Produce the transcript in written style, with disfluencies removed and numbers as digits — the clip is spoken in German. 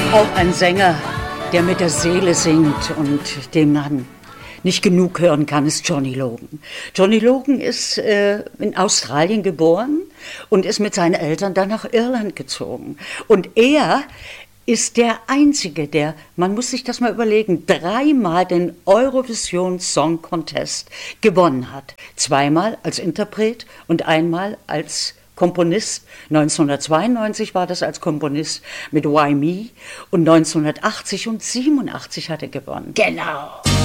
Auch ein Sänger, der mit der Seele singt und dem man nicht genug hören kann, ist Johnny Logan. Johnny Logan ist in Australien geboren und ist mit seinen Eltern dann nach Irland gezogen. Und er ist der Einzige, der, man muss sich das mal überlegen, 3-mal den Eurovision Song Contest gewonnen hat. 2-mal als Interpret und 1-mal als Komponist. 1992 war das als Komponist mit Why Me und 1980 und 87 hat er gewonnen. Genau.